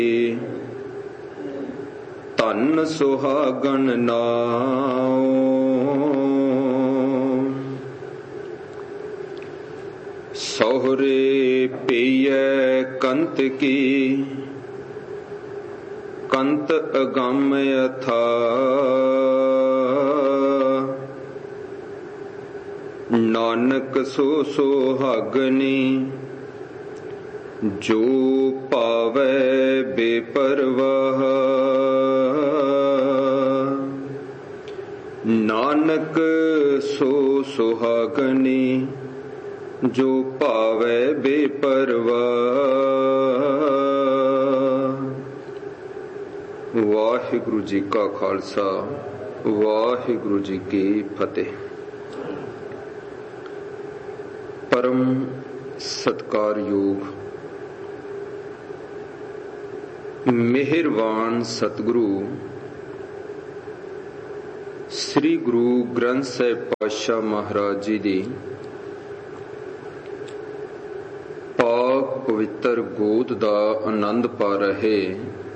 ਧਨ ਸੁਹਾਗਣ ਨਾਉ। ਸਹੁਰੇ ਪਈਐ ਕੰਤ ਕੀ, ਕੰਤ ਅਗੰਮ ਅਥਾ। ਨਾਨਕ ਸੋ ਸੁਹਾਗਣੀ, ਜੋ ਭਾਵੈ ਬੇਪਰਵਾਹ। ਨਾਨਕ ਸੋ ਸੁਹਾਗਣੀ, ਜੋ ਭਾਵੈ ਬੇਪਰਵਾਹ। ਵਾਹਿਗੁਰੂ ਜੀ ਕਾ ਖਾਲਸਾ, ਵਾਹਿਗੁਰੂ ਜੀ ਕੀ ਫਤਿਹ। ਪਰਮ ਸਤਿਕਾਰਯੋਗ ਮਿਹਰਬਾਨ ਸਤਿਗੁਰੂ ਸ੍ਰੀ ਗੁਰੂ ਗ੍ਰੰਥ ਸਾਹਿਬ ਪਾਤਸ਼ਾਹ ਮਹਾਰਾਜ ਜੀ ਦੀ ਪਾਕ ਪਵਿੱਤਰ ਗੋਦ ਦਾ ਆਨੰਦ ਪਾ ਰਹੇ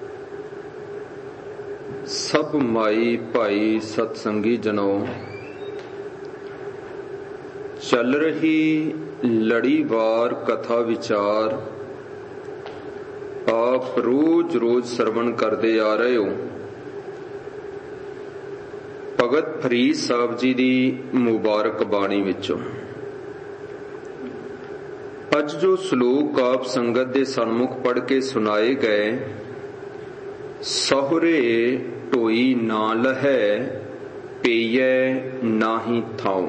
ਸਭ ਮਾਈ ਭਾਈ ਸਤਸੰਗੀ ਜਨੋ, ਚੱਲ ਰਹੀ ਲੜੀਵਾਰ ਕਥਾ ਵਿਚਾਰ ਆਪ ਰੋਜ਼ ਰੋਜ਼ ਸਰਵਣ ਕਰਦੇ ਆ ਰਹੇ ਹੋ। ਭਗਤ ਫਰੀਦ ਸਾਹਿਬ ਜੀ ਦੀ ਮੁਬਾਰਕ ਬਾਣੀ ਵਿੱਚੋਂ ਅੱਜ ਜੋ ਸ਼ਲੋਕ ਆਪ ਸੰਗਤ ਦੇ ਸਨਮੁਖ ਪੜ੍ਹ ਕੇ ਸੁਣਾਏ ਗਏ, ਸਹੁਰੇ ਢੋਈ ਨਾ ਲਹੈ, ਪਈਐ ਨਾਹੀ ਥਾਉ।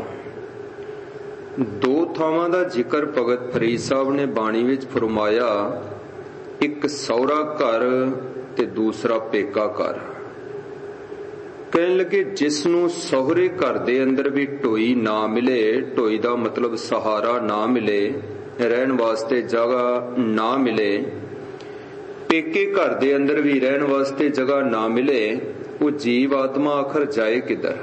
ਦੋ ਥਾਵਾਂ ਦਾ ਜ਼ਿਕਰ ਭਗਤ ਫਰੀਦ ਸਾਹਿਬ ਨੇ ਬਾਣੀ ਵਿੱਚ ਫਰਮਾਇਆ, ਇੱਕ ਸਹੁਰਾ ਘਰ ਤੇ ਦੂਸਰਾ ਪੇਕਾ ਘਰ। ਕਹਿਣ ਲੱਗੇ ਜਿਸ ਨੂੰ ਸਹੁਰੇ ਘਰ ਦੇ ਅੰਦਰ ਵੀ ਢੋਈ ਨਾ ਮਿਲੇ, ਢੋਈ ਦਾ ਮਤਲਬ ਸਹਾਰਾ ਨਾ ਮਿਲੇ, ਰਹਿਣ ਵਾਸਤੇ ਜਗ੍ਹਾ ਨਾ ਮਿਲੇ, ਪੇਕੇ ਘਰ ਦੇ ਅੰਦਰ ਵੀ ਰਹਿਣ ਵਾਸਤੇ ਜਗ੍ਹਾ ਨਾ ਮਿਲੇ, ਉਹ ਜੀਵ ਆਤਮਾ ਆਖਰ ਜਾਏ ਕਿੱਧਰ?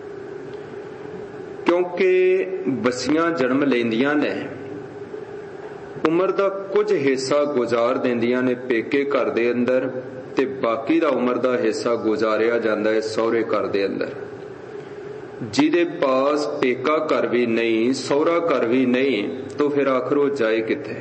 ਕਿਉਂਕਿ ਬੱਚੀਆਂ ਜਨਮ ਲੈਂਦੀਆਂ ਨੇ, ਉਮਰ ਦਾ ਕੁਝ ਹਿੱਸਾ ਗੁਜ਼ਾਰ ਦਿੰਦੀਆਂ ਨੇ ਪੇਕੇ ਘਰ ਦੇ ਅੰਦਰ, ਤੇ ਬਾਕੀ ਦਾ ਉਮਰ ਦਾ ਹਿੱਸਾ ਗੁਜ਼ਾਰਿਆ ਜਾਂਦਾ ਹੈ ਸਹੁਰੇ ਘਰ ਦੇ ਅੰਦਰ। ਜਿਹਦੇ ਪਾਸ ਪੇਕਾ ਘਰ ਵੀ ਨਹੀਂ, ਸਹੁਰਾ ਘਰ ਵੀ ਨਹੀਂ, ਤਾਂ ਫਿਰ ਆਖਰ ਉਹ ਜਾਏ ਕਿੱਥੇ?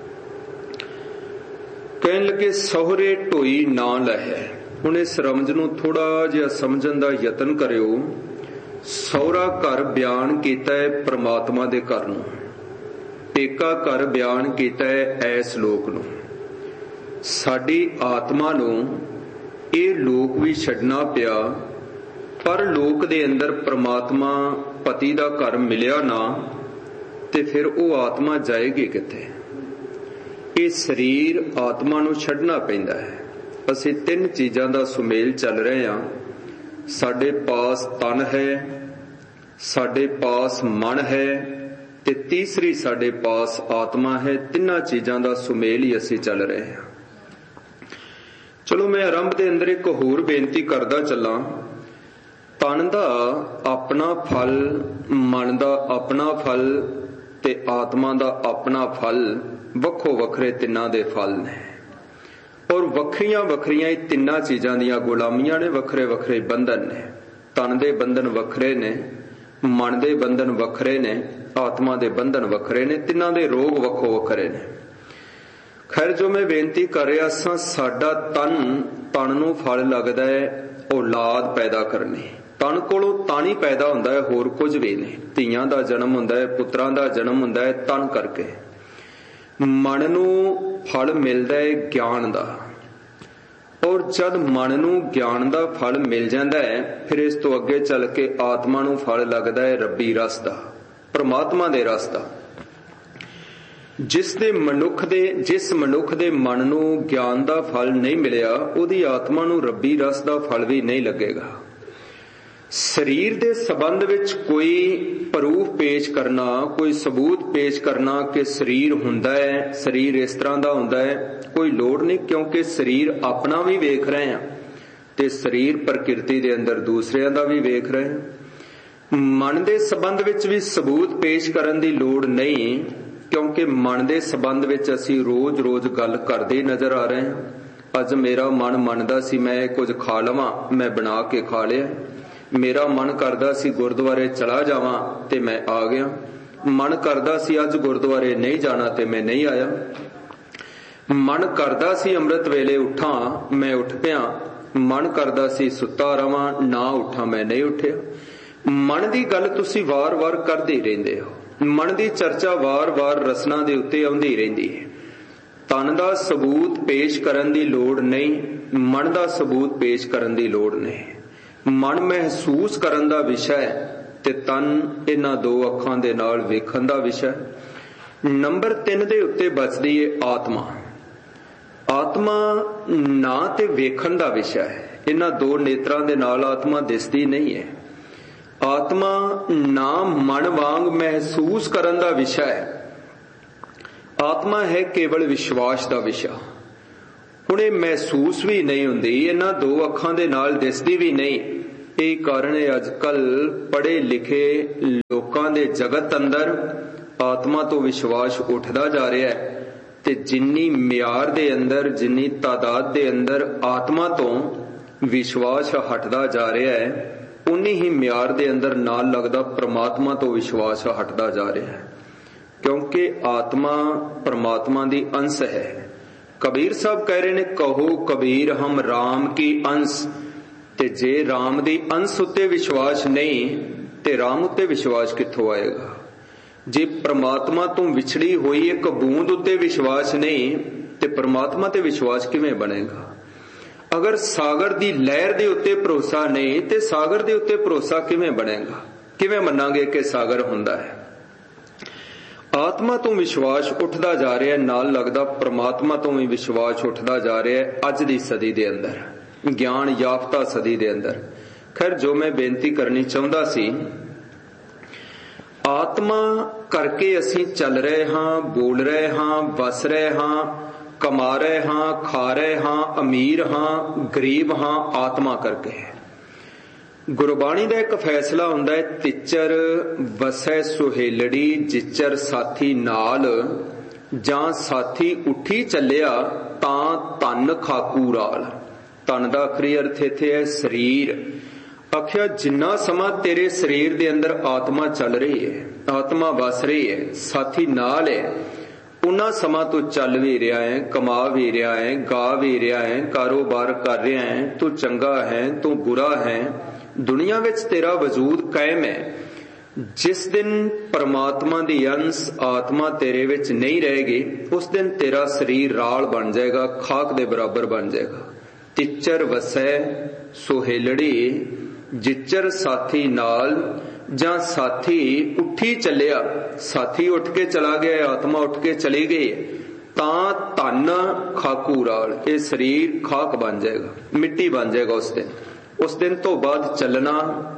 ਕਹਿਣ ਲੱਗੇ ਸਹੁਰੇ ਢੋਈ ਨਾ ਲਹੈ। ਹੁਣ ਇਸ ਰਮਜ ਨੂੰ ਥੋੜਾ ਜਿਹਾ ਸਮਝਣ ਦਾ ਯਤਨ ਕਰਿਓ। ਸਹੁਰਾ ਘਰ ਬਿਆਨ ਕੀਤਾ ਹੈ ਪ੍ਰਮਾਤਮਾ ਦੇ ਘਰ ਨੂੰ, ਪੇਕਾ ਘਰ ਬਿਆਨ ਕੀਤਾ ਹੈ ਐਸ ਲੋਕ ਨੂੰ। ਸਾਡੀ ਆਤਮਾ ਨੂੰ ਇਹ ਲੋਕ ਵੀ ਛੱਡਣਾ ਪਿਆ, ਪਰ ਲੋਕ ਦੇ ਅੰਦਰ ਪ੍ਰਮਾਤਮਾ ਪਤੀ ਦਾ ਘਰ ਮਿਲਿਆ ਨਾ, ਤੇ ਫਿਰ ਉਹ ਆਤਮਾ ਜਾਏਗੀ ਕਿੱਥੇ? ਇਹ ਸਰੀਰ ਆਤਮਾ ਨੂੰ ਛੱਡਣਾ ਪੈਂਦਾ ਹੈ। ਅਸੀਂ ਤਿੰਨ ਚੀਜ਼ਾਂ ਦਾ ਸੁਮੇਲ ਚੱਲ ਰਹੇ ਹਾਂ। ਸਾਡੇ ਪਾਸ ਤਨ ਹੈ, ਸਾਡੇ ਪਾਸ ਮਨ ਹੈ, ਤੇ ਤੀਸਰੀ ਸਾਡੇ ਪਾਸ ਆਤਮਾ ਹੈ। ਤਿੰਨਾਂ ਚੀਜ਼ਾਂ ਦਾ ਸੁਮੇਲ ਹੀ ਅਸੀਂ ਚੱਲ ਰਹੇ ਹਾਂ। ਚਲੋ ਮੈਂ ਆਰੰਭ ਦੇ ਅੰਦਰ ਇੱਕ ਹੋਰ ਬੇਨਤੀ ਕਰਦਾ ਚੱਲਾਂ। ਤਨ ਦਾ ਆਪਣਾ ਫਲ, ਮਨ ਦਾ ਆਪਣਾ ਫਲ ਤੇ ਆਤਮਾ ਦਾ ਆਪਣਾ ਫਲ, ਵੱਖੋ ਵੱਖਰੇ ਤਿੰਨਾਂ ਦੇ ਫਲ ਨੇ, ਔਰ ਵੱਖਰੀਆਂ ਵੱਖਰੀਆਂ ਇਹ ਤਿੰਨਾਂ ਚੀਜ਼ਾਂ ਦੀਆਂ ਗੁਲਾਮੀਆਂ ਨੇ, ਵੱਖਰੇ ਵੱਖਰੇ ਬੰਧਨ ਨੇ। ਤਨ ਦੇ ਬੰਧਨ ਵੱਖਰੇ ਨੇ, ਮਨ ਦੇ ਬੰਧਨ ਵੱਖਰੇ ਨੇ, ਆਤਮਾ ਦੇ ਬੰਧਨ ਵੱਖਰੇ ਨੇ, ਤਿੰਨਾਂ ਦੇ ਰੋਗ ਵੱਖੋ ਵੱਖਰੇ ਨੇ। ਖੈਰ, ਜੋ ਮੈਂ ਬੇਨਤੀ ਕਰ ਰਿਹਾ ਸਾਂ, ਸਾਡਾ ਤਨ ਨੂੰ ਫਲ ਲੱਗਦਾ ਹੈ ਔਲਾਦ ਪੈਦਾ ਕਰਨੀ। ਤਨ ਕੋਲੋਂ ਤਨ ਹੀ ਪੈਦਾ ਹੁੰਦਾ ਹੈ, ਹੋਰ ਕੁਝ ਵੀ ਨਹੀਂ। ਧੀਆਂ ਦਾ ਜਨਮ ਹੁੰਦਾ ਹੈ, ਪੁੱਤਰਾਂ ਦਾ ਜਨਮ ਹੁੰਦਾ ਹੈ ਤਨ ਕਰਕੇ। ਮਨ ਨੂੰ ਫਲ ਮਿਲਦਾ ਹੈ ਗਿਆਨ ਦਾ, ਔਰ ਜਦ ਮਨ ਨੂੰ ਗਿਆਨ ਦਾ ਫਲ ਮਿਲ ਜਾਂਦਾ ਹੈ, ਫਿਰ ਇਸ ਤੋਂ ਅੱਗੇ ਚੱਲ ਕੇ ਆਤਮਾ ਨੂੰ ਫਲ ਲੱਗਦਾ ਹੈ ਰੱਬੀ ਰਸ ਦਾ, ਪ੍ਰਮਾਤਮਾ ਦੇ ਰਸ ਦਾ। ਜਿਸ ਮਨੁੱਖ ਦੇ ਮਨ ਨੂੰ ਗਿਆਨ ਦਾ ਫਲ ਨਹੀਂ ਮਿਲਿਆ, ਉਹਦੀ ਆਤਮਾ ਨੂੰ ਰੱਬੀ ਰਸ ਦਾ ਫਲ ਵੀ ਨਹੀਂ ਲੱਗੇਗਾ। ਸਰੀਰ ਦੇ ਸੰਬੰਧ ਵਿੱਚ ਕੋਈ ਪ੍ਰੂਫ ਪੇਸ਼ ਕਰਨਾ, ਕੋਈ ਸਬੂਤ ਪੇਸ਼ ਕਰਨਾ ਕਿ ਸਰੀਰ ਹੁੰਦਾ ਹੈ, ਸਰੀਰ ਇਸ ਤਰ੍ਹਾਂ ਦਾ ਹੁੰਦਾ ਹੈ, ਕੋਈ ਲੋੜ ਨਹੀਂ। ਕਿਉਂਕਿ ਸਰੀਰ ਆਪਣਾ ਵੀ ਵੇਖ ਰਹੇ ਹਾਂ, ਤੇ ਸਰੀਰ ਪ੍ਰਕਿਰਤੀ ਦੇ ਅੰਦਰ ਦੂਸਰਿਆਂ ਦਾ ਵੀ ਵੇਖ ਰਹੇ ਹਾਂ। ਮਨ ਦੇ ਸੰਬੰਧ ਵਿੱਚ ਵੀ ਸਬੂਤ ਪੇਸ਼ ਕਰਨ ਦੀ ਲੋੜ ਨਹੀਂ, ਕਿਉਂਕਿ ਮਨ ਦੇ ਸੰਬੰਧ ਵਿੱਚ ਅਸੀਂ ਰੋਜ਼-ਰੋਜ਼ ਗੱਲ ਕਰਦੇ ਨਜ਼ਰ ਆ ਰਹੇ ਹਾਂ। अज मेरा मन मनदा सी मैं कुछ खा लवां, मैं बना के खा लिया। मेरा मन करदा सी गुरुद्वारे चला जावां ते मैं आ गया। मन करदा सी अज गुरुद्वारे नहीं जाना ते मैं नहीं आया। मन करदा सी अमृत वेले उठा, मैं उठ पिया। मन करदा सी सुता रवां, ना उठा, मैं नहीं उठिया। मन दी गल तुसी वार वार करदे ही रहिंदे हो। मन दी चर्चा वार वार रसना दे उत्ते आउंदी रहिंदी है। तन दा सबूत पेश करन दी लोड़ नहीं, मन दा सबूत पेश करन दी लोड़ नहीं। मन महसूस करन दा विषय ते तन इन्हां दो अखां दे नाल वेखण दा विषय। नंबर 3 दे उत्ते बचदी है आत्मा। आत्मा ना ते वेखण दा विषय है। इन्हां दो नेत्रां दे नाल आत्मा दिसदी नहीं है। आत्मा ना मन वांग महसूस करन दा विषय है। आत्मा है केवल विश्वास का विषय। हुण इह महसूस भी नहीं हुंदी, इन्हां दो अखां दे नाल दिसदी भी नहीं। यही कारण है अजकल पढ़े लिखे लोकां दे जगत अंदर आत्मा तो विश्वास उठदा जा रहा है ते जिन्नी म्यार दे अंदर, जिन्नी तादाद दे अंदर आत्मा तो विश्वास हटदा जा रहा है, उन्नी ही म्यार दे अंदर नाल लगदा परमात्मा तो विश्वास हटदा जा रहा है। क्योंकि आत्मा परमात्मा दी अंश है। कबीर साहब कह रहे ने, कहो कबीर हम राम की अंश। ते जे राम दी अंश उत्ते विश्वास नहीं ते राम उत्ते विश्वास कित्थों आएगा। जे परमात्मा तो विछड़ी हुई एक बूंद उत्ते विश्वास नहीं ते परमात्मा ते विश्वास किवें बनेगा। अगर सागर दी लहर दे उत्ते भरोसा नहीं ते सागर दे उत्ते भरोसा किवें बनेगा। किवें मनांगे कि सागर हुंदा है। आत्मा तो विश्वास उठदा जा रहा है, नाल लगदा परमात्मा तो भी विश्वास उठदा जा रहा है अज दी सदी दे अंदर, ज्ञान याफ्ता सदी दे अंदर। खैर जो मैं बेनती करनी चाहुंदा सी, आत्मा करके असीं चल रहे हां, बोल रहे हां, वस रहे हां, कमा रहे हां, खा रहे हां, अमीर हां, गरीब हां, आत्मा करके। गुरबाणी दा एक फैसला हुंदा है, तिच्चर वसै सुहेलड़ी जिच्चर साथी नाल, जां साथी उठी चलिया तां तन खाकू राल। तन दा आखरी अर्थ इत्थे है शरीर। आखिया जिन्ना समा तेरे शरीर दे अंदर आत्मा चल रही है, आत्मा वस रही है, साथी नाल है, उन्ना समा तू चल भी रहा है, कमा भी रहा है, गा भी रहा है, कारोबार कर रहा है, तू चंगा है, तू बुरा है, दुनिया विच तेरा वजूद कायम है। जिस दिन परमात्मा दी अंश आत्मा तेरे विच नहीं रहेगी, उस दिन तेरा शरीर राल बन जाएगा, खाक दे बराबर बन जाएगा। तिच्चर वसै सुहेलड़ी जिच्चर साथी नाल, जां साथी उठी चलिया, साथी उठ के चला गया, आत्मा उठ के चली गई, तां धन खाकू राल, ये शरीर खाक बन जाएगा, मिट्टी बन जाएगा उस दिन। उस दिन तो बाद चलना,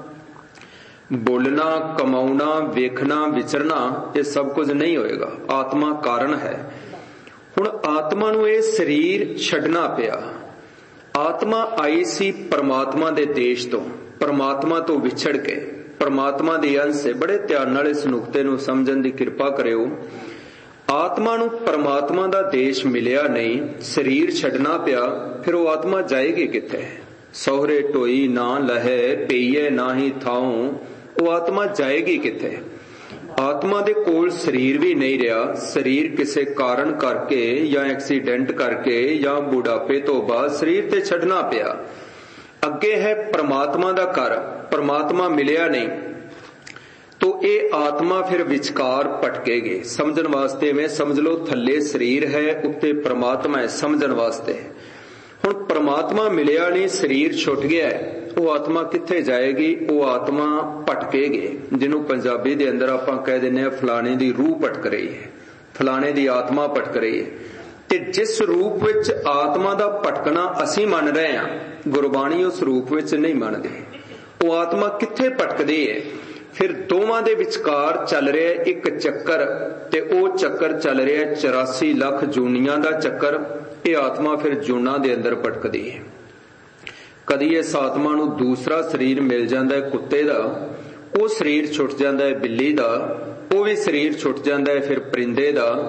बोलना, कमाउना, वेखना, विचरना, ये सब कुछ नहीं होएगा। आत्मा कारण है। हुण आत्मा नूं ये शरीर छड्डना पिया। आत्मा आई सी परमात्मा दे देश तो, परमात्मा तो विछड़ के, परमात्मा दी अंश से। बड़े ध्यान नाल इस नुक्ते नूं समझण दी किरपा करियो। आत्मा नूं परमात्मा दा देश मिलिया नहीं, शरीर छड्डना पिया, फिर वो आत्मा जाएगी कित्थे। सोहरे टोई ना लहे पेईए ना ही थाऊं, वो आत्मा जाएगी किथे। आत्मा दे कोल शरीर भी नहीं रहा। शरीर किसी कारण करके या एक्सीडेंट करके या बुढ़ापे तो बाद शरीर ते छड्डना पिया। अगे है परमात्मा दा घर, परमात्मा मिलिया नहीं तो ये आत्मा फिर विचकार भटकेगी। समझण वास्ते में समझ लो, थल्ले शरीर है, उत्ते परमात्मा है, समझण वास्ते। हुण परमात्मा मिलिया नहीं, शरीर छुट गया है, वो आत्मा कित्थे जाएगी। वो आत्मा भटकेगी, जिन्हों पंजाबी दे अंदर आपां कह दिंदे फलाने दी रूह भटक रही है, फलाने दी आत्मा भटक रही है। ते जिस रूप विच आत्मा दा भटकना असीं मन रहे हां, गुरबाणी उस रूप विच नहीं मनदी। वो आत्मा कित्थे भटकदी है। फिर दोवां दे विचकार चल रहा है एक चक्कर, ते ओ चक्कर चल रहा है 84 लाख जूनियां दा चक्कर। ये आत्मा फिर जूना दे अंदर भटकदी है। कदी इस आत्मा नूं दूसरा शरीर मिल जांदा है कुत्ते दा, वो शरीर छुट जांदा है बिल्ली दा, वो भी शरीर छुट जांदा है फिर परिंदे दा,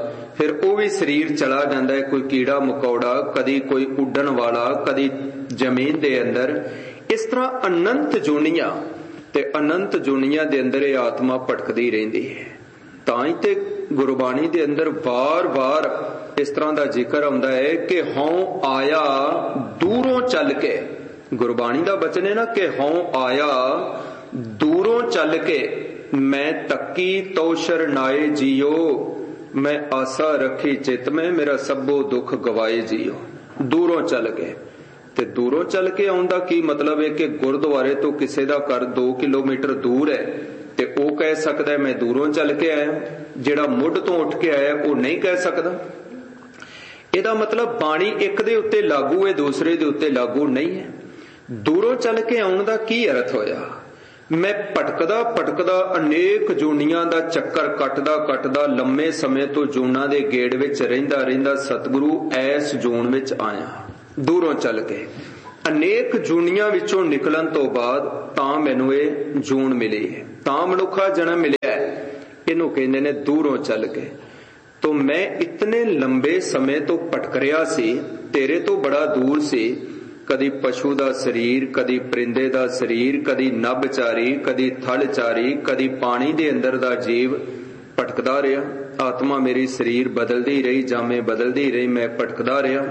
फिर वो भी शरीर चला जाता है, कोई कीड़ा मकौड़ा, कदी कोई उड्डण वाला, कदी जमीन दे अंदर। इस तरह अनंत जोनियां ते अनंत जोनियां दे अंदर ये आत्मा भटकदी रहिंदी है। तां ही ते गुरबाणी दे अंदर बार बार इस तरह का जिक्र आउंदा है कि हऊँ आया दूरों चल के। गुरबाणी का वचन है ना कि हऊँ आया दूरों चल के, मैं तक्की तो शरणाए जियो, मैं आशा रखी चित में, मेरा सबो दुख गवाए जियो। दूरों चल के, ते दूरों चल के आउंदा की मतलब है कि गुरुद्वारे तो किसी का घर 2 किलोमीटर दूर है ते वो कह सकता है मैं दूरों चल के आया, जिहड़ा मुढ़ तो उठ के आया वो नहीं कह सकता। ਇਹਦਾ मतलब बाणी एक दे उत्ते लागू है, दूसरे दे उत्ते लागू नहीं है। दूरों चल के आउण दा की अर्थ होया? मैं भटकदा भटकदा अनेक जूनियां दा चक्कर कटदा कटदा लंबे समय तो जूना दे गेड़ विच रहिंदा रहिंदा सतगुरु ऐस जून विच आया दूरों चल के। अनेक जूनियां विचों निकलन तो बाद तां मैनूं इह जून मिली है, तां मनुखा जन्म मिलिया है। इहनूं कहंदे ने दूरों चल के। तो मैं इतने लंबे समय तो भटक रहा सी, तेरे तो बड़ा दूर सी। कदी पशु दा शरीर, कदी परिंदे दा शरीर, कदी नभचारी, कदी थलचारी, कदी पानी दे अंदर दा जीव भटकदा रहा। आत्मा मेरी शरीर बदलदी रही, जामे बदलदी रही, मैं भटकदा रहा।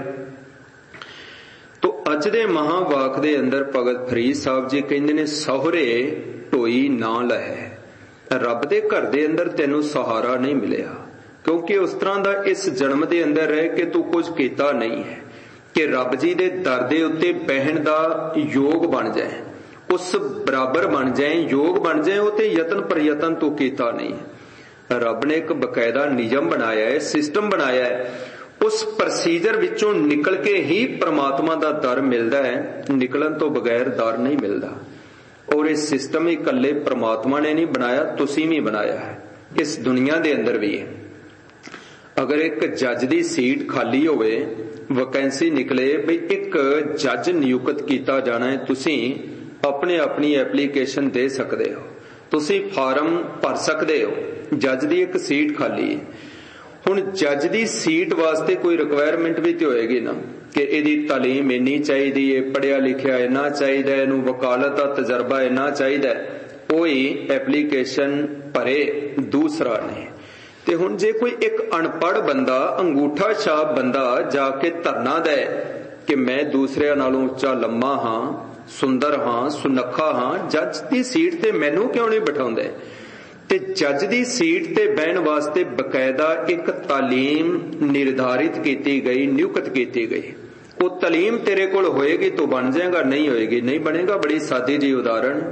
तो अज दे महावाक दे अंदर भगत फरीद साहब जी कहंदे ने सहुरे ढोई ना लहै। रब दे घर दे अंदर तैनूं सहारा नहीं मिलिया, क्योंकि उस तरह का इस जन्म के अंदर रह के तू कुछ किया नहीं है कि रब जी दे दर दे उत्ते बहन का योग बन जाए, उस बराबर बन जाए, योग बन जाए। उते यतन प्रयतन तू किया नहीं है। रब ने एक बकायदा नियम बनाया है, सिस्टम बनाया है। उस प्रोसीजर विचों निकल के ही परमात्मा का दर मिलता है, निकलन तो बगैर दर नहीं मिलता। और इस सिस्टम ही कल्ले परमात्मा ने नहीं बनाया, तुसीं भी बनाया है, इस दुनिया के अंदर भी है। अगर एक जज की सीट खाली होवे, वैकेंसी निकले भी एक जज नियुक्त किया जाना है, तुसीं अपने अपनी एप्लीकेशन दे सकते हो, तुसीं फार्म भर सकते हो। जज की एक सीट खाली है। हुण जज की सीट वास्ते कोई रिक्वायरमेंट भी तो होएगी ना कि इहदी तालीम इन्नी चाहिदी है, पढ़िया लिखिया इन्ना चाहिदा है, इहनूं वकालत दा तजर्बा इन्ना चाहिदा है। कोई एप्लीकेशन भरे दूसरा नहीं। ते हुण जे कोई एक अनपढ़ बंदा, अंगूठा छाप बंदा जाके धरना दे कि मैं दूसरे नालों उच्चा लम्मा हां, सुंदर हां, सुनखा हां, जज की सीट ते मैनूं क्यों नहीं बिठाउंदे? ते जज की सीट ते बहन वास्ते बकायदा एक तालीम निर्धारित की गई, नियुक्त की गई। वो तालीम तेरे कोल होएगी तो बन जाएगा, नहीं होएगी नहीं बनेगा। बड़ी सादी जी उदाहरण,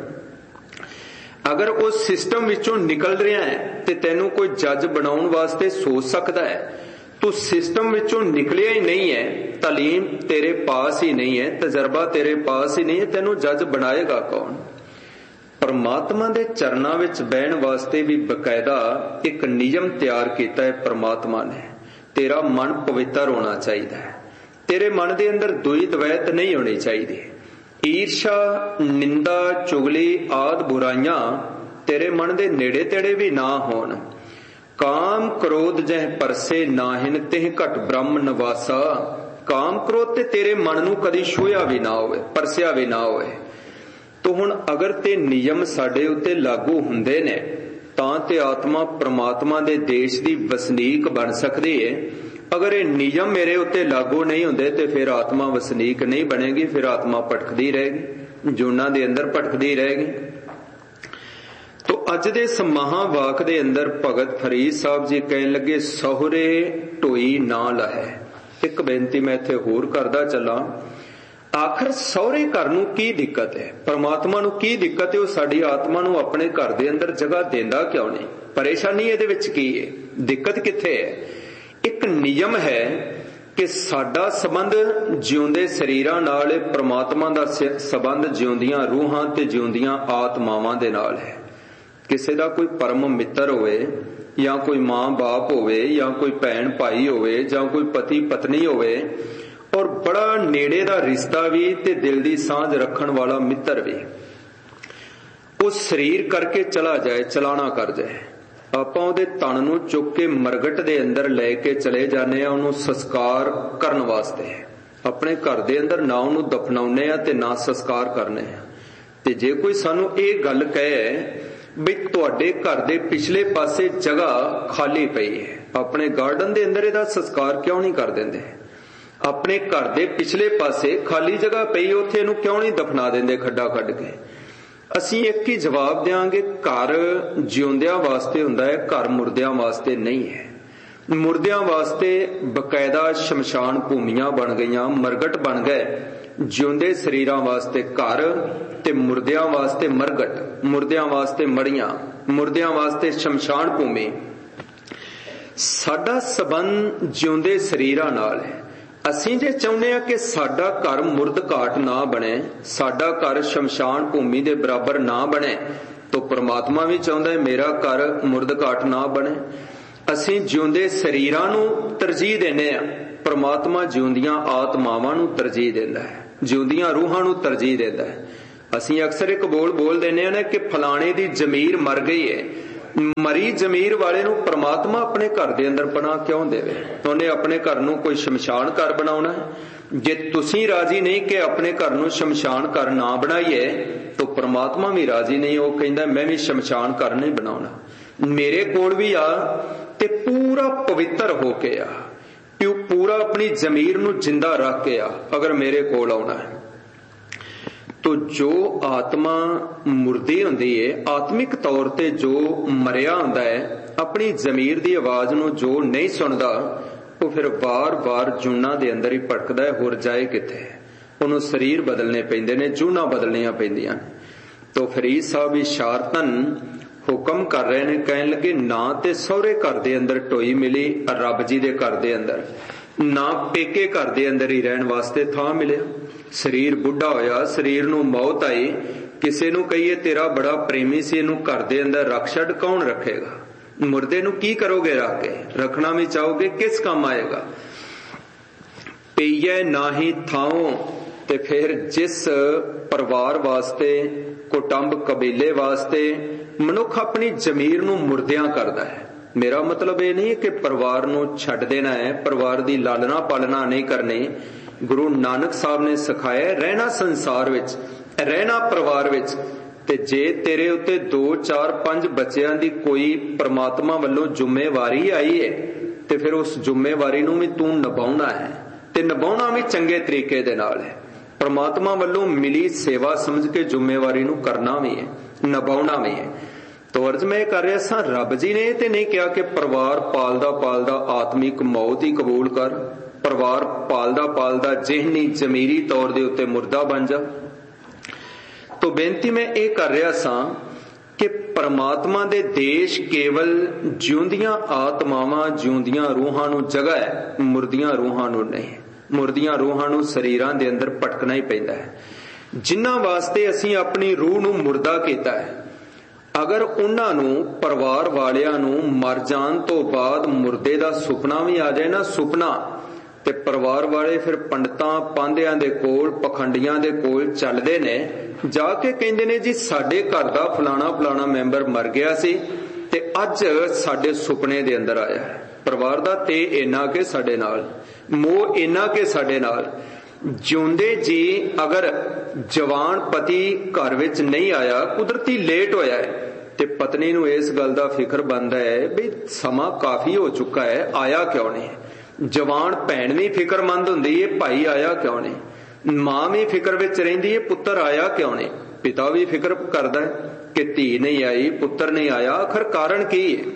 अगर उस सिस्टम विचों निकल रहा है ते तेनू कोई जज बनाउण वास्ते सोच सकता है, तू सिस्टम विचों निकलिया ही नहीं है, तालीम तेरे पास ही नहीं है, तजर्बा तेरे पास ही नहीं है, तेनू जज बनाएगा कौन? परमात्मा दे चरनां विच बहण वास्ते भी बकायदा एक नियम तैयार किया है परमात्मा ने। तेरा मन पवित्र होना चाहिए, तेरे मन दे अंदर दुई द्वैत नहीं होनी चाहिए। ईर्षा, निंदा, चुगली आदि बुराइयां तेरे मन दे नेड़े तेड़े भी ना होन। काम क्रोध जह परसे नाहिन तिह घट ब्रह्म निवासा। काम क्रोध ते तेरे मन नूं कदी छूया भी ना होवे, परसिया भी ना होवे। तो हुण अगर ते नियम साडे उत्ते लागू हुंदे ने तां ते आत्मा परमात्मा दे देश दी वसनीक बन सकदी है। अगर ये नियम मेरे उत्ते लागू नहीं होंदे ते फिर आत्मा वसनीक नहीं बनेगी, फिर आत्मा भटकदी रहेगी, जूना दे अंदर भटकदी रहेगी। तो अज दे इस महावाक दे अंदर भगत फरीद साहब जी कहन लगे सहुरे ढोई ना लहै। एक बेनती मैं इत्थे होर करदा चला, आखिर सहुरे घर नूं की दिक्कत है, परमात्मा नूं की दिक्कत है? वो साडी आत्मा नूं अपने घर दे अंदर जगह देंदा क्यों नहीं? परेशानी इहदे विच की है? दिक्कत कित्थे है? एक नियम है कि साडा संबंध जिउंदे शरीरां नाल, परमात्मा दा संबंध जिउंदियां रूहां ते जिउंदियां आत्मावां दे नाल है। किसी दा कोई परम मित्र होवे, या कोई मां बाप होवे, या कोई भैन भाई होवे, या कोई पति पत्नी होवे, और बड़ा नेड़े दा रिश्ता भी ते दिल दी सांझ रखण वाला मित्र भी, उस शरीर करके चला जाए, चलाना कर जाए, ਆਪਾਂ ਉਹਦੇ ਤਣ ਨੂੰ ਚੁੱਕ ਕੇ ਮਰਗਟ ਦੇ ਅੰਦਰ ਲੈ ਕੇ ਚਲੇ ਜਾਂਦੇ ਆ ਉਹਨੂੰ ਸੰਸਕਾਰ ਕਰਨ ਵਾਸਤੇ। ਆਪਣੇ ਘਰ ਦੇ ਅੰਦਰ ਨਾ ਉਹਨੂੰ ਦਫਨਾਉਨੇ ਆ ਤੇ ਨਾ ਸੰਸਕਾਰ ਕਰਨੇ ਆ। ਤੇ ਜੇ ਕੋਈ ਸਾਨੂੰ ਇਹ ਗੱਲ ਕਹੇ ਵੀ ਤੁਹਾਡੇ ਘਰ ਦੇ ਪਿਛਲੇ ਪਾਸੇ ਜਗ੍ਹਾ ਖਾਲੀ ਪਈ ਹੈ, ਆਪਣੇ ਗਾਰਡਨ ਦੇ ਅੰਦਰ ਇਹਦਾ ਸੰਸਕਾਰ ਕਿਉਂ ਨਹੀਂ ਕਰ ਦਿੰਦੇ? ਆਪਣੇ ਘਰ ਦੇ ਪਿਛਲੇ ਪਾਸੇ ਖਾਲੀ ਜਗ੍ਹਾ ਪਈ, ਉੱਥੇ ਇਹਨੂੰ ਕਿਉਂ ਨਹੀਂ ਦਫਨਾ ਦਿੰਦੇ ਖੱਡਾ ਕੱਢ ਕੇ? ਅਸੀਂ ਇੱਕ ਹੀ ਜਵਾਬ ਦਿਆਂਗੇ, ਘਰ ਜਿਉਂਦਿਆਂ ਵਾਸਤੇ ਹੁੰਦਾ ਹੈ, ਘਰ ਮੁਰਦਿਆਂ ਵਾਸਤੇ ਨਹੀਂ ਹੈ। ਮੁਰਦਿਆਂ ਵਾਸਤੇ ਬਕਾਇਦਾ ਸ਼ਮਸ਼ਾਨ ਭੂਮੀਆਂ ਬਣ ਗਈਆਂ, ਮਰਗਟ ਬਣ ਗਏ। ਜਿਉਂਦੇ ਸਰੀਰਾਂ ਵਾਸਤੇ ਘਰ ਤੇ ਮੁਰਦਿਆਂ ਵਾਸਤੇ ਮਰਗਟ, ਮੁਰਦਿਆਂ ਵਾਸਤੇ ਮੜੀਆਂ, ਮੁਰਦਿਆਂ ਵਾਸਤੇ ਸ਼ਮਸ਼ਾਨ ਭੂਮੀ। ਸਾਡਾ ਸੰਬੰਧ ਜਿਉਂਦੇ ਸਰੀਰਾਂ ਨਾਲ ਹੈ। ਅਸੀਂ ਜੇ ਚਾਹੁੰਦੇ ਹਾਂ ਕਿ ਸਾਡਾ ਘਰ ਮੁਰਦ ਘਾਟ ਨਾ ਬਣੇ, ਸਾਡਾ ਘਰ ਸ਼ਮਸ਼ਾਨ ਭੂਮੀ ਦੇ ਬਰਾਬਰ ਨਾ ਬਣੇ, ਤਾਂ ਪ੍ਰਮਾਤਮਾ ਵੀ ਚਾਹੁੰਦਾ ਹੈ ਮੇਰਾ ਘਰ ਮੁਰਦ ਘਾਟ ਨਾ ਬਣੇ। ਅਸੀਂ ਜਿਉਂਦੇ ਸਰੀਰਾਂ ਨੂੰ ਤਰਜੀਹ ਦਿੰਦੇ ਹਾਂ, ਪ੍ਰਮਾਤਮਾ ਜਿਉਂਦੀਆਂ ਆਤਮਾਵਾਂ ਨੂੰ ਤਰਜੀਹ ਦਿੰਦਾ ਹੈ, ਜਿਉਂਦੀਆਂ ਰੂਹਾਂ ਨੂੰ ਤਰਜੀਹ ਦਿੰਦਾ ਹੈ। ਅਸੀਂ ਅਕਸਰ ਇੱਕ ਬੋਲ ਦਿੰਦੇ ਹਾਂ ਕਿ ਫਲਾਣੇ ਦੀ ਜ਼ਮੀਰ ਮਰ ਗਈ ਹੈ। ਮਰੀ ਜ਼ਮੀਰ ਵਾਲੇ ਨੂੰ ਪ੍ਰਮਾਤਮਾ ਆਪਣੇ ਘਰ ਦੇ ਅੰਦਰ ਪਨਾਹ ਕਿਉਂ ਦੇਵੇ? ਉਹਨੇ ਆਪਣੇ ਘਰ ਨੂੰ ਕੋਈ ਸ਼ਮਸ਼ਾਨ ਘਰ ਬਣਾਉਣਾ ਹੈ। ਜੇ ਤੁਸੀਂ ਰਾਜੀ ਨਹੀਂ ਕਿ ਆਪਣੇ ਘਰ ਨੂੰ ਸ਼ਮਸ਼ਾਨ ਘਰ ਨਾ ਬਣਾਈਏ ਤਾਂ ਪ੍ਰਮਾਤਮਾ ਵੀ ਰਾਜੀ ਨਹੀਂ। ਉਹ ਕਹਿੰਦਾ ਮੈਂ ਵੀ ਸ਼ਮਸ਼ਾਨ ਘਰ ਨਹੀਂ ਬਣਾਉਣਾ, ਮੇਰੇ ਕੋਲ ਵੀ ਆ ਤੇ ਪੂਰਾ ਪਵਿੱਤਰ ਹੋ ਕੇ ਆ, ਪੂਰਾ ਆਪਣੀ ਜ਼ਮੀਰ ਨੂੰ ਜਿੰਦਾ ਰੱਖ ਕੇ ਆ ਅਗਰ ਮੇਰੇ ਕੋਲ ਆਉਣਾ ਹੈ। ਤੋ ਜੋ ਆਤਮਾ ਮੁਰਦੀ ਹੁੰਦੀ ਹੈ, ਆਤਮਿਕ ਤੌਰ ਤੇ ਜੋ ਮਰਿਆ ਹੁੰਦਾ ਹੈ, ਆਪਣੀ ਜ਼ਮੀਰ ਦੀ ਆਵਾਜ਼ ਨੂੰ ਜੋ ਨਹੀਂ ਸੁਣਦਾ, ਉਹ ਫਿਰ ਵਾਰ-ਵਾਰ ਜੂਨਾਂ ਦੇ ਅੰਦਰ ਹੀ ਭਟਕਦਾ ਹੈ। ਹੋਰ ਜਾਏ ਕਿੱਥੇ? ਉਹਨੂੰ ਸਰੀਰ ਬਦਲਨੇ ਪੈਂਦੇ ਨੇ, ਜੂਨਾਂ ਬਦਲਣੀਆਂ ਪੈਂਦੀਆਂ ਨੇ। ਤੋ ਫਰੀਦ ਸਾਹਿਬ ਇਸ਼ਾਰਤਨ ਹੁਕਮ ਕਰ ਰਹੇ ਨੇ, ਕਹਿਣ ਲੱਗੇ ਨਾ ਤੇ ਸਹੁਰੇ ਘਰ ਦੇ ਅੰਦਰ ਢੋਈ ਮਿਲੀ ਰੱਬ ਜੀ ਦੇ ਘਰ ਦੇ ਅੰਦਰ, ਨਾ ਪੇਕੇ ਘਰ ਦੇ ਅੰਦਰ ਹੀ ਰਹਿਣ ਵਾਸਤੇ ਥਾਂ ਮਿਲਿਆ। ਸਰੀਰ ਬੁੱਢਾ ਹੋਇਆ, ਸਰੀਰ ਨੂੰ ਮੌਤ ਆਈ, ਕਿਸੇ ਨੂੰ ਕਹੀਏ ਤੇਰਾ ਬੜਾ ਪ੍ਰੇਮੀ ਸੀ, ਇਹਨੂੰ ਘਰ ਦੇ ਅੰਦਰ ਰੱਖ ਛੱਡ, ਕੌਣ ਰੱਖੇਗਾ? ਮੁਰਦੇ ਨੂੰ ਕੀ ਕਰੋਗੇ ਰੱਖ ਕੇ? ਰੱਖਣਾ ਵੀ ਚਾਹੋਗੇ, ਕਿਸ ਕੰਮ ਆਏਗਾ? ਪਈਏ ਨਾਹੀ ਥਾਉ। ਤੇ ਫਿਰ ਜਿਸ ਪਰਿਵਾਰ ਵਾਸਤੇ, ਕੁਟੁੰਬ ਕਬੀਲੇ ਵਾਸਤੇ ਮਨੁੱਖ ਆਪਣੀ ਜ਼ਮੀਰ ਨੂੰ ਮੁਰਦਿਆਂ ਕਰਦਾ ਹੈ, ਮੇਰਾ ਮਤਲਬ ਇਹ ਨਹੀਂ ਕਿ ਪਰਿਵਾਰ ਨੂੰ ਛੱਡ ਦੇਣਾ ਹੈ, ਪਰਿਵਾਰ ਦੀ ਲਾਲਣਾ ਪਾਲਣਾ ਨਹੀਂ ਕਰਨੀ। ਗੁਰੂ ਨਾਨਕ ਸਾਹਿਬ ਨੇ ਸਿਖਾਇਆ ਰਹਿਣਾ ਸੰਸਾਰ ਵਿੱਚ, ਰਹਿਣਾ ਪਰਿਵਾਰ ਵਿੱਚ। ਤੇ ਜੇ ਤੇਰੇ ਉੱਤੇ 2, 4, 5 ਬੱਚਿਆਂ ਦੀ ਕੋਈ ਪ੍ਰਮਾਤਮਾ ਵੱਲੋਂ ਜ਼ਿੰਮੇਵਾਰੀ ਆਈ ਹੈ ਤੇ ਫਿਰ ਉਸ ਜ਼ਿੰਮੇਵਾਰੀ ਨੂੰ ਵੀ ਤੂੰ ਨਿਭਾਉਣਾ ਹੈ, ਤੇ ਨਿਭਾਉਣਾ ਵੀ ਚੰਗੇ ਤਰੀਕੇ ਦੇ ਨਾਲ ਹੈ। ਪ੍ਰਮਾਤਮਾ ਵੱਲੋਂ ਮਿਲੀ ਸੇਵਾ ਸਮਝ ਕੇ ਜ਼ਿੰਮੇਵਾਰੀ ਨੂੰ ਕਰਨਾ ਵੀ ਹੈ, ਨਿਭਾਉਣਾ ਵੀ ਹੈ। ਤੋ ਅਰਜ਼ ਮੈਂ ਕਰ ਰਿਹਾ ਸਾਂ, ਰੱਬ ਜੀ ਨੇ ਇਹ ਤੇ ਨਹੀਂ ਕਿਹਾ ਕਿ ਪਰਿਵਾਰ ਪਾਲਦਾ ਪਾਲਦਾ ਆਤਮਿਕ ਮੌਤ ਹੀ ਕਬੂਲ ਕਰ, ਪਰਿਵਾਰ ਪਾਲਦਾ ਪਾਲਦਾ ਜਿਹਨੀ ਜ਼ਮੀਰੀ ਤੌਰ ਦੇ ਉੱਤੇ ਮੁਰਦਾ ਬਣ ਜਾ। ਤੋ ਬੇਨਤੀ ਮੈਂ ਇਹ ਕਰ ਰਿਹਾ ਸਾਂ ਕਿ ਪਰਮਾਤਮਾ ਦੇ ਦੇਸ਼ ਕੇਵਲ ਜਿਉਂਦੀਆਂ ਆਤਮਾਵਾਂ, ਜਿਉਂਦੀਆਂ ਰੂਹਾਂ ਨੂੰ ਜਗ੍ਹਾ ਹੈ, ਮੁਰਦੀਆਂ ਰੂਹਾਂ ਨੂੰ ਨਹੀਂ। ਮੁਰਦੀਆਂ ਰੂਹਾਂ ਨੂੰ ਸਰੀਰਾਂ ਦੇ ਅੰਦਰ ਭਟਕਣਾ ਹੀ ਪੈਂਦਾ ਹੈ। ਜਿਨ੍ਹਾਂ ਵਾਸਤੇ ਅਸੀਂ ਆਪਣੀ ਰੂਹ ਨੂੰ ਮੁਰਦਾ ਕੀਤਾ ਹੈ, ਅਗਰ ਉਹਨਾਂ ਨੂੰ, ਪਰਿਵਾਰ ਵਾਲਿਆਂ ਨੂੰ ਮਰ ਜਾਣ ਤੋਂ ਬਾਅਦ ਮੁਰਦੇ ਦਾ ਸੁਪਨਾ ਵੀ ਆ ਜਾਏ ਨਾ, ਸੁਪਨਾ, ਤੇ ਪਰਿਵਾਰ ਵਾਲੇ ਫਿਰ ਪੰਡਤਾਂ ਪਾਂਧਿਆਂ ਦੇ ਕੋਲ, ਪਖੰਡੀਆਂ ਦੇ ਕੋਲ ਚੱਲਦੇ ਨੇ, ਜਾ ਕੇ ਕਹਿੰਦੇ ਨੇ ਜੀ ਸਾਡੇ ਘਰ ਦਾ ਫਲਾਣਾ ਫਲਾਣਾ ਮੈਂਬਰ ਮਰ ਗਿਆ ਸੀ ਤੇ ਅੱਜ ਸਾਡੇ ਸੁਪਨੇ ਦੇ ਅੰਦਰ ਆਇਆ। ਪਰਿਵਾਰ ਦਾ ਤੇ ਇੰਨਾ ਕਿ ਸਾਡੇ ਨਾਲ ਮੋਹ, ਇੰਨਾ ਕਿ ਸਾਡੇ ਨਾਲ ਜਿਉਂਦੇ ਜੀ ਅਗਰ ਜਵਾਨ ਪਤੀ ਘਰ ਵਿੱਚ ਨਹੀਂ ਆਇਆ, ਕੁਦਰਤੀ ਲੇਟ ਹੋਇਆ ਹੈ, ਤੇ ਪਤਨੀ ਨੂੰ ਇਸ ਗੱਲ ਦਾ ਫਿਕਰ ਬਣਦਾ ਹੈ ਵੀ ਸਮਾਂ ਕਾਫੀ ਹੋ ਚੁੱਕਾ ਹੈ, ਆਇਆ ਕਿਉਂ ਨਹੀਂ? ਜਵਾਨ ਭੈਣ ਵੀ ਫਿਕਰਮੰਦ ਹੁੰਦੀ ਹੈ, ਭਾਈ ਆਇਆ ਕਿਉਂ ਨਹੀਂ? ਮਾਂ ਵੀ ਫਿਕਰ ਵਿੱਚ ਰਹਿੰਦੀ ਹੈ, ਪੁੱਤਰ ਆਇਆ ਕਿਉਂ ਨਹੀਂ? ਪਿਤਾ ਵੀ ਫਿਕਰ ਕਰਦਾ ਹੈ ਕਿ ਧੀ ਨਹੀਂ ਆਈ, ਪੁੱਤਰ ਨਹੀਂ ਆਇਆ, ਆਖਰ ਕਾਰਨ ਕੀ ਹੈ?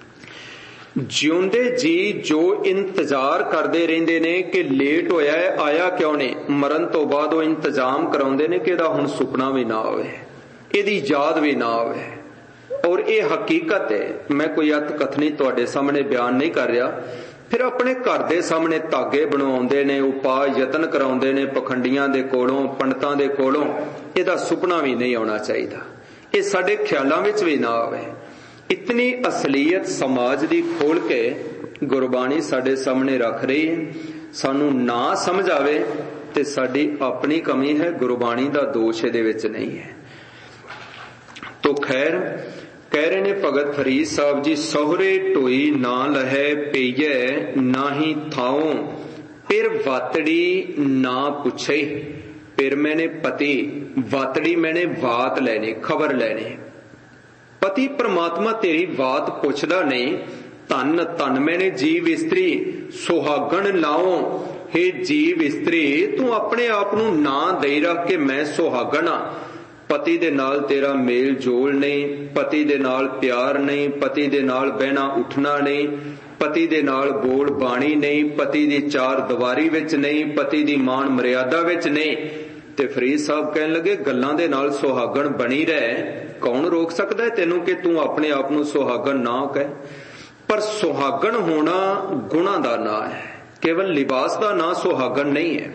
ਜਿਉਂਦੇ ਜੀ ਜੋ ਇੰਤਜ਼ਾਰ ਕਰਦੇ ਰਹਿੰਦੇ ਨੇ ਕਿ ਲੇਟ ਹੋਇਆ ਹੈ, ਆਇਆ ਕਿਉਂ ਨਹੀਂ, ਮਰਨ ਤੋਂ ਬਾਅਦ ਉਹ ਇੰਤਜ਼ਾਮ ਕਰਾਉਂਦੇ ਨੇ ਕਿ ਇਹਦਾ ਹੁਣ ਸੁਪਨਾ ਵੀ ਨਾ ਆਵੇ, ਇਹਦੀ ਯਾਦ ਵੀ ਨਾ ਆਵੇ। ਔਰ ਇਹ ਹਕੀਕਤ ਹੈ, ਮੈਂ ਕੋਈ ਅਤ ਕਥਨੀ ਤੁਹਾਡੇ ਸਾਹਮਣੇ ਬਿਆਨ ਨਹੀਂ ਕਰ ਰਿਹਾ। ਫਿਰ ਆਪਣੇ ਘਰ ਦੇ ਸਾਹਮਣੇ ਧਾਗੇ ਬਣਾਉਂਦੇ ਨੇ, ਉਪਾਅ ਯਤਨ ਕਰਾਉਂਦੇ ਨੇ ਪਖੰਡੀਆਂ ਦੇ ਕੋਲੋਂ, ਪੰਡਤਾਂ ਦੇ ਕੋਲੋਂ। ਇਹਦਾ ਸੁਪਨਾ ਵੀ ਨਹੀਂ ਆਉਣਾ ਚਾਹੀਦਾ, ਇਹ ਸਾਡੇ ਖਿਆਲਾਂ ਵਿੱਚ ਵੀ ਨਾ ਆਵੇ। ਇਤਨੀ ਅਸਲੀਅਤ ਸਮਾਜ ਦੀ ਖੋਲ ਕੇ ਗੁਰਬਾਣੀ ਸਾਡੇ ਸਾਹਮਣੇ ਰੱਖ ਰਹੀ ਹੈ। ਸਾਨੂੰ ਨਾ ਸਮਝ ਆਵੇ ਤੇ ਸਾਡੀ ਆਪਣੀ ਕਮੀ ਹੈ, ਗੁਰਬਾਣੀ ਦਾ ਦੋਸ਼ ਇਹਦੇ ਵਿੱਚ ਨਹੀਂ ਹੈ। ਤੋ ਖੈਰ, कह रहे ने भगत फरीद साहब जी, सोहरे टोई ना लहै पेइयै नाही थाओ, फिर वातड़ी ना पुछे। फिर मैंने पति, वातड़ी मैंने वात लेने, खबर लेने। पति परमात्मा तेरी वात पुछदा नहीं। धन धन मैंने जीव इस्त्री, सुहागण लाओ। हे जीव इस्त्री, तू अपने आप नू ना दे रख के मैं सुहागण आ। पति दे नाल तेरा मेल जोल नहीं, पति दे नाल प्यार नहीं, पति दे नाल बहना उठना नहीं, पति दे नाल बोल बाणी नहीं, पति दी चार दीवारी विच नहीं, पति दी मान मर्यादा विच नहीं। ते फरीद साहब कहन लगे गल्लां दे नाल सुहागण बनी रहे, कौन रोक सकदा है तेनू कि तू अपने आप नू सुहागण ना कह। पर सुहागण होना गुणा दा ना है, केवल लिबास दा ना सुहागण नहीं है।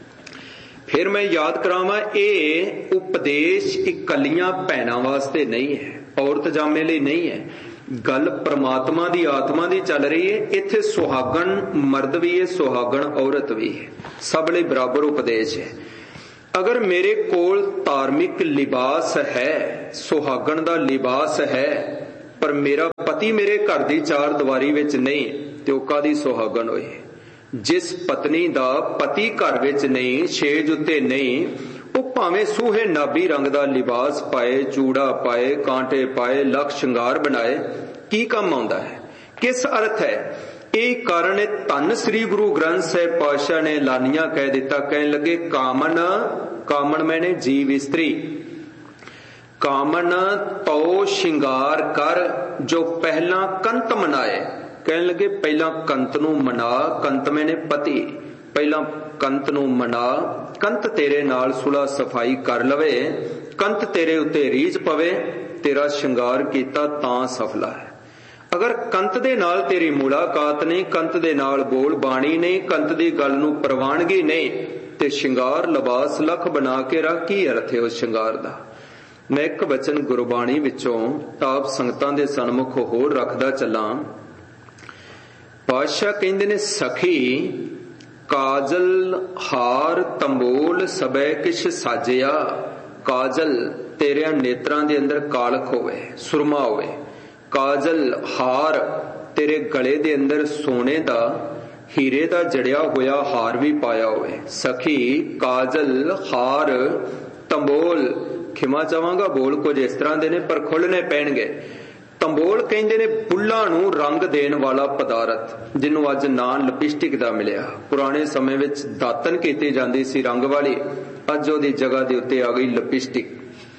फिर मैं याद करावां, ये उपदेश इकल्लियां भैणां वास्ते नहीं है, औरत जामे लई नहीं है। गल परमात्मा दी आत्मा दी चल रही है। इत्थे सुहागण मर्द भी है, सुहागण औरत भी है, सब लई बराबर उपदेश है। अगर मेरे कोल धार्मिक लिबास है, सुहागण दा लिबास है, पर मेरा पति मेरे घर दी चार दीवारी विच नहीं, ते ओह कादी सुहागण होई। जिस पत्नी दा पति घर विच नहीं, छेज उत्ते नहीं, ਉਹ ਭਾਵੇਂ ਸੂਹੇ ਨਾਭੀ ਰੰਗ ਦਾ ਲਿਬਾਸ ਪਾਏ, ਚੂੜਾ ਪਾਏ, ਕਾਂਟੇ ਪਾਏ, ਲੱਖ ਸ਼ਿੰਗਾਰ ਬਣਾਏ, ਕੀ ਕੰਮ ਆਉਂਦਾ ਹੈ, ਕਿਸ ਅਰਥ ਹੈ। ਇਹ ਕਾਰਨ ਧੰਨ ਸ੍ਰੀ ਗੁਰੂ ਗ੍ਰੰਥ ਸਾਹਿਬ ਪਾਤਸ਼ਾਹ ਨੇ ਲਾਨੀਆਂ ਕਹਿ ਦਿੱਤਾ। ਕਹਿਣ ਲੱਗੇ ਕਾਮਨ, ਕਾਮਨ ਮੈਨੇ ਜੀਵ ਇਸਤਰੀ, ਕਾਮਨ ਤੋ ਸ਼ਿੰਗਾਰ ਕਰ ਜੋ ਪਹਿਲਾਂ ਕੰਤ ਮਨਾਏ। ਕਹਿਣ ਲੱਗੇ ਪਹਿਲਾਂ ਕੰਤ ਨੂੰ ਮਨਾ, ਕੰਤ ਮੈਨੇ ਪਤੀ, ਪਹਿਲਾਂ ਕੰਤ ਨੂੰ ਮਨਾ, ਕੰਤ ਤੇਰੇ ਨਾਲ ਸੁਲਾ ਸਫਾਈ ਕਰ ਲਵੇ, ਕੰਤ ਤੇਰੇ ਉੱਤੇ ਰੀਝ ਪਵੇ, ਤੇਰਾ ਸ਼ਿੰਗਾਰ ਕੀਤਾ ਤਾਂ ਸਫਲਾ ਹੈ। ਅਗਰ ਕੰਤ ਦੇ ਨਾਲ ਤੇਰੀ ਮੁਲਾਕਾਤ ਨਹੀਂ, ਕੰਤ ਦੇ ਨਾਲ ਬੋਲ ਬਾਣੀ ਨਹੀਂ, ਕੰਤ ਦੀ ਗੱਲ ਨੂੰ ਪ੍ਰਵਾਨਗੀ ਨਹੀਂ, ਤੇ ਸ਼ਿੰਗਾਰ ਲਿਬਾਸ ਲੱਖ ਬਣਾ ਕੇ ਰੱਖ, ਕੀ ਅਰਥ ਹੈ ਉਸ ਸ਼ਿੰਗਾਰ ਦਾ। ਮੈਂ ਇੱਕ ਵਚਨ ਗੁਰਬਾਣੀ ਵਿੱਚੋਂ ਆਪ ਸੰਗਤਾਂ ਦੇ ਸਨਮੁਖ ਹੋਰ ਰੱਖਦਾ ਚੱਲਾਂ। ਪਾਤਸ਼ਾਹ ਕਹਿੰਦੇ ਨੇ, ਸਖੀ ਕਾਜਲ ਹਾਰ ਤੰਬੋਲ ਸਬੈ ਕਿਛ ਸਾਜਿਆ। ਕਾਜਲ ਤੇਰਿਆਂ ਨੇਤਰਾਂ ਦੇ ਅੰਦਰ ਕਾਲਖ ਹੋਵੇ, ਸੁਰਮਾ ਹੋਵੇ। ਕਾਜਲ ਹਾਰ ਤੇਰੇ ਗਲੇ ਦੇ ਅੰਦਰ ਸੋਨੇ ਦਾ, ਹੀਰੇ ਦਾ ਜੜਿਆ ਹੋਇਆ ਹਾਰ ਵੀ ਪਾਇਆ ਹੋਵੇ। ਸਖੀ ਕਾਜਲ ਹਾਰ ਤੰਬੋਲ, ਖਿਮਾ ਚਾਹਾਂਗਾ ਬੋਲ ਕੁਝ ਇਸ ਤਰ੍ਹਾਂ ਦੇ ਨੇ ਪਰ ਖੁੱਲ੍ਹਣੇ ਪੈਣਗੇ। ਤੰਬੋਲ ਕਹਿੰਦੇ ਨੇ ਬੁੱਲਾਂ ਨੂੰ ਰੰਗ ਦੇਣ ਵਾਲਾ ਪਦਾਰਥ, ਜਿਹਨੂੰ ਅੱਜ ਨਾਂ ਲਿਪਸਟਿਕ ਦਾ ਮਿਲਿਆ। ਪੁਰਾਣੇ ਸਮੇਂ ਵਿੱਚ ਦਾਤਨ ਕੀਤੀ ਜਾਂਦੀ ਸੀ ਰੰਗ ਵਾਲੀ, ਅੱਜ ਉਹਦੀ ਜਗ੍ਹਾ ਦੇ ਉੱਤੇ ਆ ਗਈ ਲਿਪਸਟਿਕ।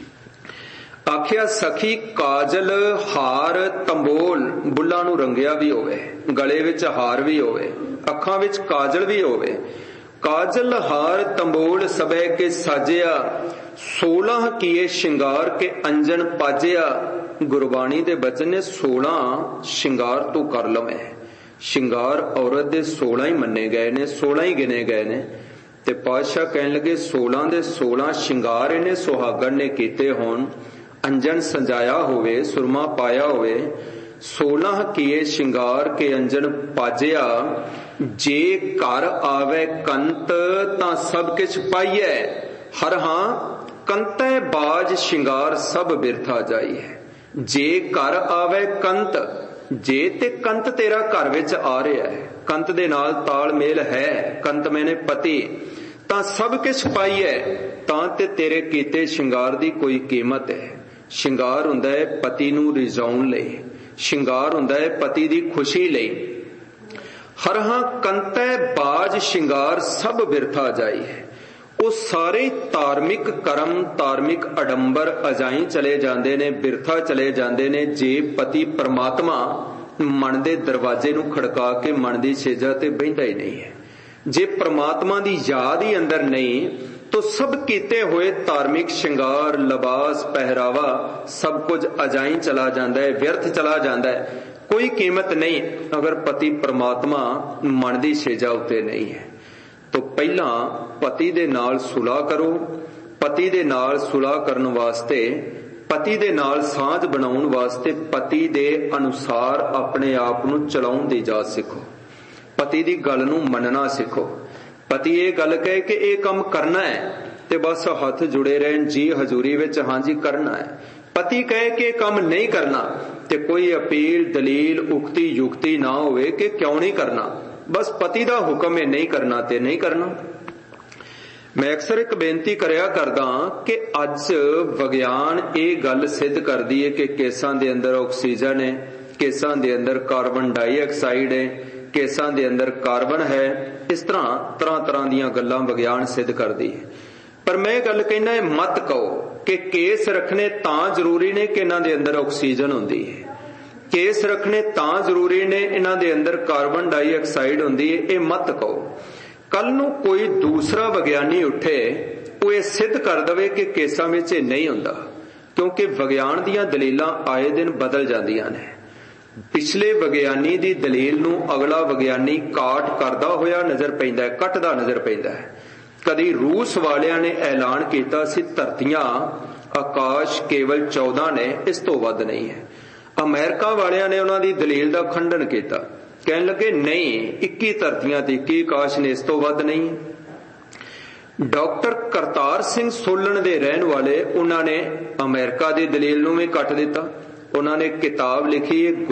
ਆਖਿਆ ਸਖੀ ਕਾਜਲ ਹਾਰ ਤੰਬੋਲ, ਬੁੱਲਾਂ ਨੂੰ ਰੰਗਿਆ ਵੀ ਹੋਵੇ, ਗਲੇ ਵਿੱਚ ਹਾਰ ਵੀ ਹੋਵੇ, ਅੱਖਾਂ ਵਿੱਚ ਕਾਜਲ ਵੀ ਹੋਵੇ। ਕਾਜਲ ਹਾਰ ਤੰਬੋਲ ਸਬੈ ਕੇ ਸਾਜਿਆ, 16 ਕੀਏ ਸ਼ਿੰਗਾਰ ਕੇ ਅੰਜਨ ਪਾਜਿਆ। ਗੁਰਬਾਣੀ ਦੇ ਬਚਨ ਨੇ 16 ਸ਼ਿੰਗਾਰ ਤੂੰ ਕਰ ਲਵੇਂ। ਸ਼ਿੰਗਾਰ ਔਰਤ ਦੇ 16 ਹੀ ਮੰਨੇ ਗਏ ਨੇ, 16 ਹੀ ਗਿਣੇ ਗਏ ਨੇ। ਤੇ ਪਾਤਸ਼ਾਹ ਕਹਿਣ ਲੱਗੇ 16 ਦੇ 16 ਸ਼ਿੰਗਾਰ ਇਹਨੇ ਸੁਹਾਗਣ ਨੇ ਕੀਤੇ ਹੋਣ, ਅੰਜਨ ਸੰਜਾਇਆ ਹੋਵੇ, ਸੁਰਮਾ ਪਾਇਆ ਹੋਵੇ। 16 ਕੀਏ ਸ਼ਿੰਗਾਰ ਕੇ ਅੰਜਨ ਪਾਜਿਆ, ਜੇ ਘਰ ਆਵੇ ਕੰਤ ਤਾਂ ਸਭ ਕਿਛ ਪਾਈਐ। ਹਰ ਹਾਂ ਕੰਤੈ ਬਾਜ ਸ਼ਿੰਗਾਰ ਸਭ ਬਿਰਥਾ ਜਾਈਐ। ਜੇ ਘਰ ਆਵੇ ਕੰਤ, ਜੇ ਤੇ ਕੰਤ ਤੇਰਾ ਘਰ ਵਿੱਚ ਆ ਰਿਹਾ ਹੈ, ਕੰਤ ਦੇ ਨਾਲ ਤਾਲਮੇਲ ਹੈ, ਕੰਤ ਮੈਨੇ ਪਤੀ, ਤਾਂ ਸਭ ਕੁਛ ਪਾਈਐ, ਤਾਂ ਤੇ ਤੇਰੇ ਕੀਤੇ ਸ਼ਿੰਗਾਰ ਦੀ ਕੋਈ ਕੀਮਤ ਹੈ। ਸ਼ਿੰਗਾਰ ਹੁੰਦਾ ਹੈ ਪਤੀ ਨੂੰ ਰਿਝਾਉਣ ਲਈ, ਸ਼ਿੰਗਾਰ ਹੁੰਦਾ ਹੈ ਪਤੀ ਦੀ ਖੁਸ਼ੀ ਲਈ। ਹਰ ਹਾਂ ਕੰਤੈ ਬਾਜ ਸ਼ਿੰਗਾਰ ਸਭ ਬਿਰਥਾ ਜਾਈ ਹੈ। ਉਹ ਸਾਰੇ ਧਾਰਮਿਕ ਕਰਮ, ਧਾਰਮਿਕ ਅਡੰਬਰ ਅਜਾਈ ਚਲੇ ਜਾਂਦੇ ਨੇ, ਬਿਰਥਾ ਚਲੇ ਜਾਂਦੇ ਨੇ, ਜੇ ਪਤੀ ਪਰਮਾਤਮਾ ਮਨ ਦੇ ਦਰਵਾਜ਼ੇ ਨੂੰ ਖੜਕਾ ਕੇ ਮਨ ਦੀ ਛੇਜਾ ਤੇ ਬਹਿੰਦਾ ਹੀ ਨਹੀਂ ਹੈ। ਜੇ ਪਰਮਾਤਮਾ ਦੀ ਯਾਦ ਹੀ ਅੰਦਰ ਨਹੀਂ, तो सब कीते हुए धार्मिक श्रृंगार, लिबास, पहरावा सब कुछ अजाई चला जाता है, व्यर्थ चला जाता है, कोई कीमत नहीं अगर पति परमात्मा मन की सेजा उत्ते नहीं है। तो पहला पति दे नाल सुलह करो। पति दे नाल सुलह करन वास्ते, पति दे नाल सांझ बनाउण वास्ते पति दे अनुसार अपने आप नूं चलाउण दी जाच सिखो, पति दी गल नूं मनना सिखो। पति ये गल कहे कि ये काम करना है ते बस हथ जुड़े रहन जी हजूरी विच, हां जी करना है, ਪਤੀ ਕਹੇ ਕਿ ਕੰਮ ਨਹੀਂ ਕਰਨਾ ਤੇ ਕੋਈ ਅਪੀਲ ਦਲੀਲ ਉਕਤੀ ਯੁਕਤੀ ਨਾ ਹੋਵੇ ਕਿ ਕਿਉਂ ਨਹੀਂ ਕਰਨਾ, ਬਸ ਪਤੀ ਦਾ ਹੁਕਮ ਹੈ ਨਹੀਂ ਕਰਨਾ ਤੇ ਨਹੀਂ ਕਰਨਾ। ਮੈਂ ਅਕਸਰ ਇੱਕ ਬੇਨਤੀ ਕਰਿਆ ਕਰਦਾ ਕਿ ਅੱਜ ਵਿਗਿਆਨ ਇਹ ਗੱਲ ਸਿੱਧ ਕਰਦੀ ਹੈ ਕਿ ਕੇਸਾਂ ਦੇ ਅੰਦਰ ਆਕਸੀਜਨ ਹੈ, ਕੇਸਾਂ ਦੇ ਅੰਦਰ ਕਾਰਬਨ ਡਾਈਆਕਸਾਈਡ ਹੈ, ਕੇਸਾਂ ਦੇ ਅੰਦਰ ਕਾਰਬਨ ਹੈ। ਇਸ ਤਰ੍ਹਾਂ ਦੀਆਂ ਗੱਲਾਂ ਵਿਗਿਆਨ ਸਿੱਧ ਕਰਦੀ ਹੈ। ਪਰ ਮੈਂ ਇਹ ਗੱਲ ਕਹਿੰਦਾ ਹੈ, ਮਤ ਕਹੋ ਕਿ ਕੇਸ ਰੱਖਣੇ ਤਾਂ ਜ਼ਰੂਰੀ ਨੇ ਕਿ ਇਹਨਾਂ ਦੇ ਅੰਦਰ ਆਕਸੀਜਨ ਹੁੰਦੀ ਹੈ, ਕੇਸ ਰੱਖਣੇ ਤਾਂ ਜ਼ਰੂਰੀ ਨੇ ਇਹਨਾਂ ਦੇ ਅੰਦਰ ਕਾਰਬਨ ਡਾਈਆਕਸਾਈਡ ਹੁੰਦੀ ਹੈ। ਇਹ ਮਤ ਕਹੋ। ਕੱਲ ਨੂੰ ਕੋਈ ਦੂਸਰਾ ਵਿਗਿਆਨੀ ਉੱਠੇ ਉਹ ਇਹ ਸਿੱਧ ਕਰ ਦਵੇ ਕਿ ਕੇਸਾਂ ਵਿੱਚ ਇਹ ਨਹੀਂ ਹੁੰਦਾ, ਕਿਉਂਕਿ ਵਿਗਿਆਨ ਦੀਆਂ ਦਲੀਲਾਂ ਆਏ ਦਿਨ ਬਦਲ ਜਾਂਦੀਆਂ ਨੇ। ਪਿਛਲੇ ਵਿਗਿਆਨੀ ਦੀ ਦਲੀਲ ਨੂੰ ਅਗਲਾ ਵਿਗਿਆਨੀ ਕਾਟ ਕਰਦਾ ਹੋਇਆ ਨਜ਼ਰ ਪੈਂਦਾ ਹੈ, ਕੱਟਦਾ ਨਜ਼ਰ ਪੈਂਦਾ ਹੈ। ਕਦੀ ਰੂਸ ਵਾਲਿਆਂ ਨੇ ਐਲਾਨ ਕੀਤਾ ਸੀ ਧਰਤੀਆਂ ਆਕਾਸ਼ ਕੇਵਲ 14 ਨੇ, ਇਸ ਤੋਂ ਵੱਧ ਨਹੀਂ ਹੈ। ਅਮਰੀਕਾ ਵਾਲਿਆਂ ਨੇ ਉਹਨਾਂ ਦੀ ਦਲੀਲ ਦਾ ਖੰਡਨ ਕੀਤਾ, ਕਹਿਣ ਲੱਗੇ ਨਹੀਂ 21 ਧਰਤੀਆਂ ਤੇ 21 ਆਕਾਸ਼ ਨੇ, ਇਸ ਤੋਂ ਵੱਧ ਨਹੀਂ। ਡਾਕਟਰ ਕਰਤਾਰ ਸਿੰਘ ਸੋਲਨ ਦੇ ਰਹਿਣ ਵਾਲੇ, ਉਹਨਾਂ ਨੇ ਅਮਰੀਕਾ ਦੀ ਦਲੀਲ ਨੂੰ ਵੀ ਕੱਟ ਦਿੱਤਾ। ਉਹਨਾਂ ਨੇ ਕਿਤਾਬ ਲਿਖੀ